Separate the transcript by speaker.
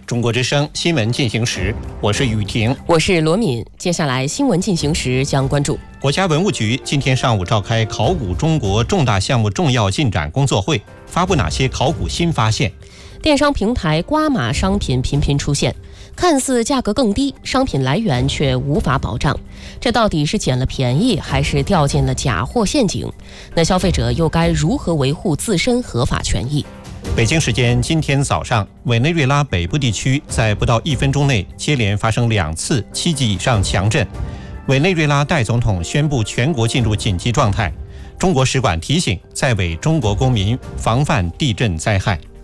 Speaker 1: 中国之声新闻进行时，我是雨婷，
Speaker 2: 我是罗敏。接下来新闻进行时将关注：
Speaker 1: 国家文物局今天上午召开考古中国重大项目重要进展工作会，发布哪些考古新发现？
Speaker 2: 电商平台瓜码商品频频出现，看似价格更低，商品来源却无法保障，这到底是捡了便宜，还是掉进了假货陷阱？那消费者又该如何维护自身合法权益？
Speaker 1: 北京时间今天早上，委内瑞拉北部地区在不到1分钟内接连发生2次7级以上强震，委内瑞拉代总统宣布全国进入紧急状态。中国使馆提醒在委中国公民防范地震灾害。